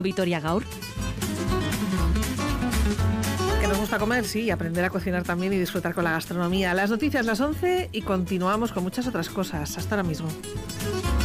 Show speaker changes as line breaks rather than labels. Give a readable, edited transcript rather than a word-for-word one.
Vitoria Gaur.
Que nos gusta comer, sí, y aprender a cocinar también y disfrutar con la gastronomía. Las noticias las 11 y continuamos con muchas otras cosas. Hasta ahora mismo.